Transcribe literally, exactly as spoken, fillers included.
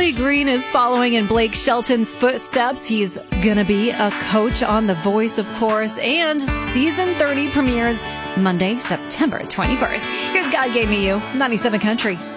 Riley Green is following in Blake Shelton's footsteps. He's going to be a coach on The Voice, of course, and season thirty premieres Monday, September twenty-first. Here's God Gave Me You, ninety-seven Country.